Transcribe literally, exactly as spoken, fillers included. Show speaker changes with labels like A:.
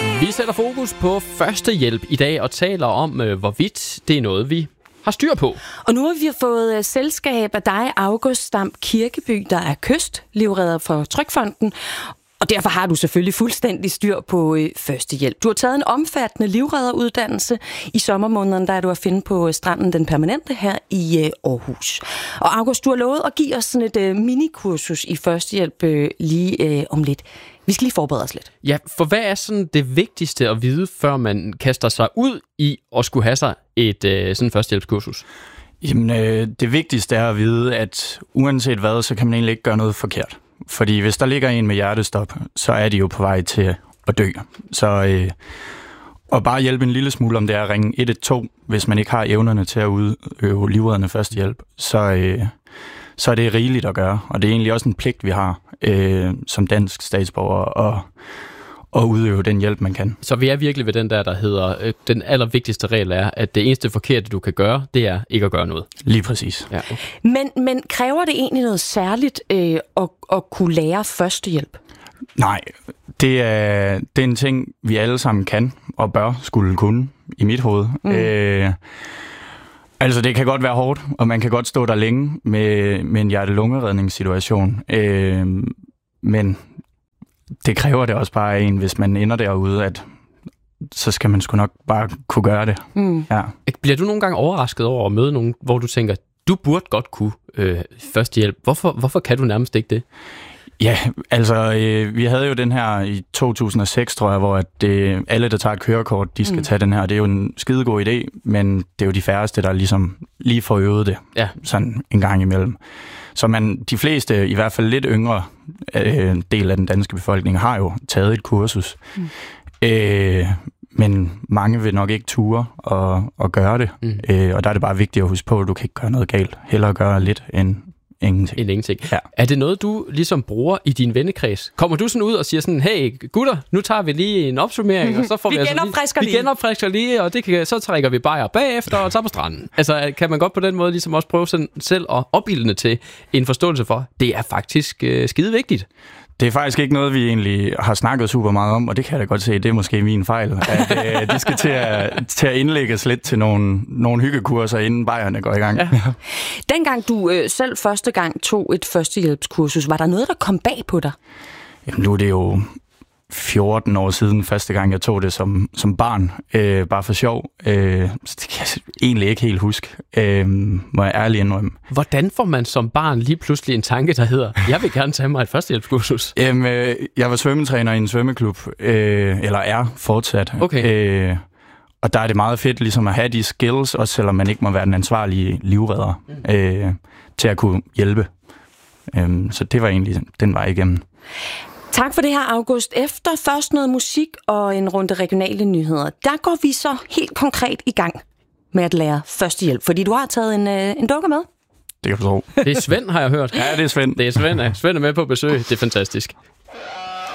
A: Vi sætter fokus på førstehjælp i dag og taler om, øh, hvorvidt det er noget, vi har styr på.
B: Og nu har vi fået uh, selskab af dig, August Stamp Kirkeby, der er kystlivredder for Trygfonden. Og derfor har du selvfølgelig fuldstændig styr på øh, førstehjælp. Du har taget en omfattende livredderuddannelse. I sommermånederne, der er du at finde på stranden Den Permanente her i øh, Aarhus. Og August, du har lovet at give os sådan et øh, minikursus i førstehjælp øh, lige øh, om lidt. Vi skal lige forberede os lidt.
A: Ja, for hvad er sådan det vigtigste at vide, før man kaster sig ud i at skulle have sig et øh, sådan førstehjælpskursus?
C: Jamen, øh, det vigtigste er at vide, at uanset hvad, så kan man egentlig ikke gøre noget forkert. Fordi hvis der ligger en med hjertestop, så er de jo på vej til at dø. Så øh, at bare hjælpe en lille smule, om det er at ringe et et to, hvis man ikke har evnerne til at udøve livreddende førstehjælp, så, øh, så er det rigeligt at gøre. Og det er egentlig også en pligt, vi har øh, som dansk statsborger at, at udøve den hjælp, man kan.
A: Så vi er virkelig ved den der, der hedder, øh, den allervigtigste regel er, at det eneste forkerte, du kan gøre, det er ikke at gøre noget.
C: Lige præcis.
A: Ja, okay.
B: Men, men kræver det egentlig noget særligt øh, at, at kunne lære førstehjælp?
C: Nej, det er, det er en ting, vi alle sammen kan og bør skulle kunne i mit hoved. Mm. Øh, altså, det kan godt være hårdt, og man kan godt stå der længe med, med en hjerte-lunge-redningssituation. Øh, men det kræver det også bare af en, hvis man ender derude, at så skal man sgu nok bare kunne gøre det. Mm. Ja.
A: Bliver du nogle gange overrasket over at møde nogen, hvor du tænker, du burde godt kunne øh, førstehjælp. Hvorfor, hvorfor kan du nærmest ikke det?
C: Ja, altså, øh, vi havde jo den her i to tusind og seks, tror jeg, hvor at, øh, alle, der tager et kørekort, de skal mm. tage den her. Det er jo en skidegod idé, men det er jo de færreste, der ligesom lige får øvet det, ja. Sådan en gang imellem. Så man, de fleste, i hvert fald lidt yngre øh, del af den danske befolkning, har jo taget et kursus. Mm. Øh, men mange vil nok ikke ture og, og gøre det. Mm. Øh, og der er det bare vigtigt at huske på, at du kan ikke gøre noget galt. Hellere gøre lidt end ingenting.
A: End ingenting.
C: Ja.
A: Er det noget, du ligesom bruger i din vennekreds? Kommer du sådan ud og siger sådan, hey gutter, nu tager vi lige en opsummering, og så får vi,
B: vi
A: altså
B: genopfrisker
A: lige, vi genopfrisker lige, og det kan, så trækker vi bajer bagefter og tager på stranden. Altså, kan man godt på den måde ligesom også prøve sådan selv at opildne til en forståelse for, det er faktisk øh, skide vigtigt.
C: Det er faktisk ikke noget, vi egentlig har snakket super meget om, og det kan jeg da godt se, det er måske min fejl, at øh, de skal til at, til at indlægges lidt til nogle, nogle hyggekurser, inden bajerne går i gang. Ja.
B: Dengang du øh, selv første gang tog et førstehjælpskursus, var der noget, der kom bag på dig?
C: Jamen, nu er det jo fjorten år siden, første gang jeg tog det som, som barn, øh, bare for sjov. Øh, så det kan jeg egentlig ikke helt huske, øh, må jeg ærligt indrømme.
A: Hvordan får man som barn lige pludselig en tanke, der hedder, jeg vil gerne tage mig et førstehjælpskursus?
C: Jamen, øh, jeg var svømmetræner i en svømmeklub, øh, eller er fortsat.
A: Okay.
C: Øh, og der er det meget fedt ligesom at have de skills, også selvom man ikke må være den ansvarlige livredder, mm. øh, til at kunne hjælpe. Øh, så det var egentlig den vej igennem.
B: Tak for det her, August. Efter først noget musik og en runde regionale nyheder, der går vi så helt konkret i gang med at lære førstehjælp, fordi du har taget en, øh, en dukke med.
C: Det kan du tro.
A: Det er Svend, har jeg hørt.
C: Ja, det er Svend.
A: Det er Svend, ja. Svend er med på besøg. Det er fantastisk.